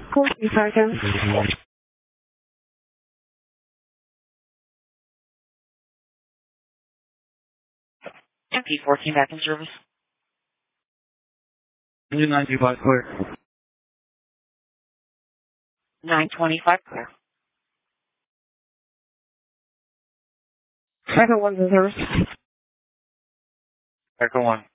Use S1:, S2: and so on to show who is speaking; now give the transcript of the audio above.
S1: 14 seconds.
S2: MP14 back in service.
S3: Blue 925 clear.
S2: 925 clear.
S1: Echo 1 in service.
S3: Echo 1.